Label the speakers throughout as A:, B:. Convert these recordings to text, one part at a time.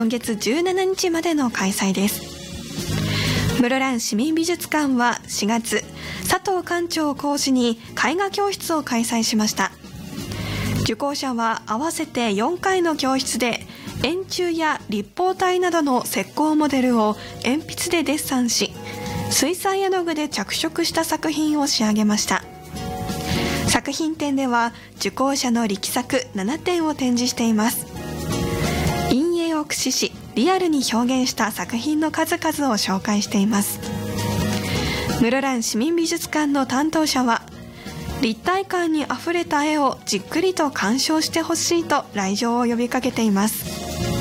A: 今月17日までの開催です。室蘭市民美術館は4月、佐藤館長を講師に絵画教室を開催しました。受講者は合わせて4回の教室で円柱や立方体などの石膏モデルを鉛筆でデッサンし、水彩絵の具で着色した作品を仕上げました。作品展では受講者の力作7点を展示しています。陰影を駆使しリアルに表現した作品の数々を紹介しています。室蘭市民美術館の担当者は、立体感にあふれた絵をじっくりと鑑賞してほしいと来場を呼びかけています。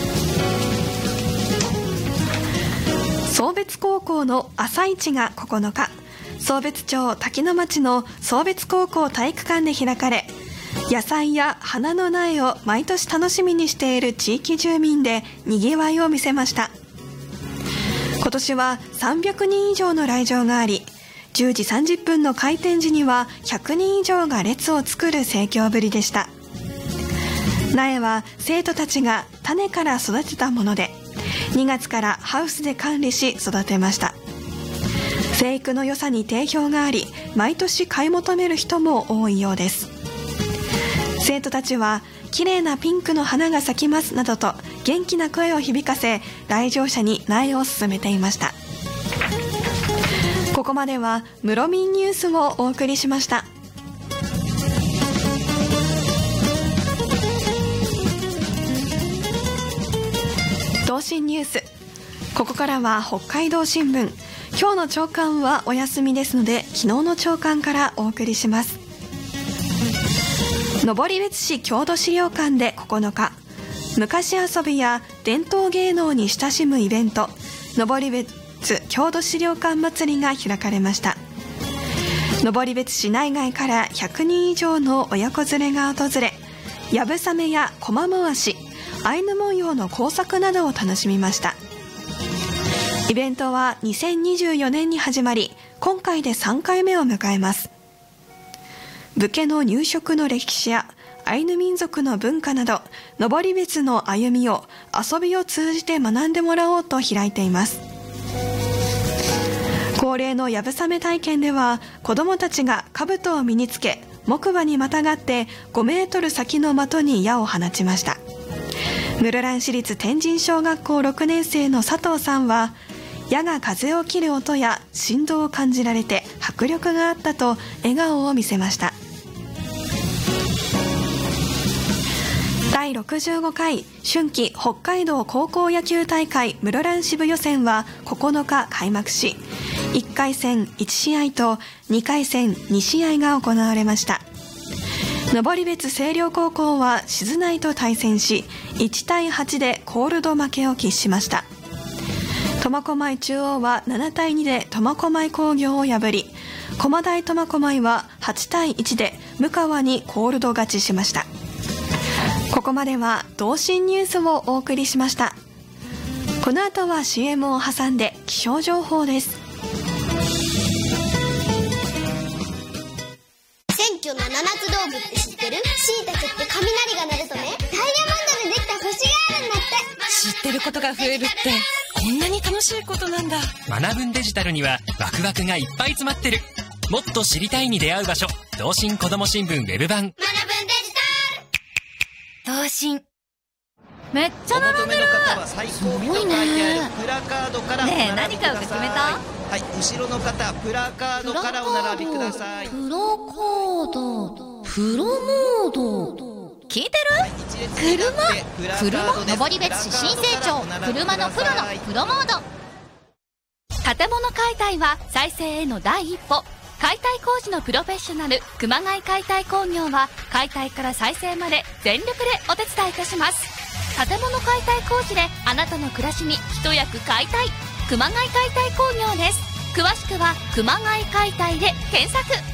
A: 壮別高校の朝市が9日、壮別町滝野町の壮別高校体育館で開かれ、野菜や花の苗を毎年楽しみにしている地域住民でにぎわいを見せました。今年は300人以上の来場があり、10時30分の開店時には100人以上が列を作る盛況ぶりでした。苗は生徒たちが種から育てたもので、2月からハウスで管理し育てました。生育の良さに定評があり、毎年買い求める人も多いようです。生徒たちは綺麗なピンクの花が咲きますなどと元気な声を響かせ、来場者に苗を勧めていました。ここまでは室民ニュースをお送りしました。同心ニュース、ここからは北海道新聞。今日の朝刊はお休みですので、昨日の朝刊からお送りします。登別市郷土資料館で9日、昔遊びや伝統芸能に親しむイベント、登別郷土資料館祭りが開かれました。登別市内外から100人以上の親子連れが訪れ、やぶさめやこま回し、アイヌ文様の工作などを楽しみました。イベントは2024年に始まり、今回で3回目を迎えます。武家の入植の歴史やアイヌ民族の文化など、登別の歩みを遊びを通じて学んでもらおうと開いています。恒例のやぶさめ体験では、子どもたちが兜を身につけ、木馬にまたがって5メートル先の的に矢を放ちました。室蘭市立天神小学校6年生の佐藤さんは、矢が風を切る音や振動を感じられて迫力があったと笑顔を見せました。第65回春季北海道高校野球大会室蘭支部予選は9日開幕し、1回戦1試合と2回戦2試合が行われました。登別星稜高校は静内と対戦し、1対8でコールド負けを喫しました。苫小牧中央は7対2で苫小牧工業を破り、駒大苫小牧は8対1で向川にコールド勝ちしました。ここまでは同心ニュースをお送りしました。この後は CM を挟んで気象情報です。
B: 選挙の七つ道具って知ってる？シイタケって雷が鳴るとね、ダイヤモンドでできた星があるんだって。
C: 知ってることが増えるってこんなに楽しいことなんだ。
D: 学ぶんデジタルにはワクワクがいっぱい詰まってる。もっと知りたいに出会う場所、同心こども新聞ウェブ版。
B: 学ぶんデジタル。
C: 同心
E: めっちゃ並んでる。
F: すごいね。プラカードから
E: ねえ、何買うか決めた？
F: はい、後ろの方、プラカードからお並びください。
E: プラカード、プロモード。聞いてる？車登別市新成長、車のプロのプロモード。建物解体は再生への第一歩。解体工事のプロフェッショナル熊谷解体工業は、解体から再生まで全力でお手伝いいたします。建物解体工事であなたの暮らしに一役買いたい。熊谷解体工業です。詳しくは熊谷解体で検索。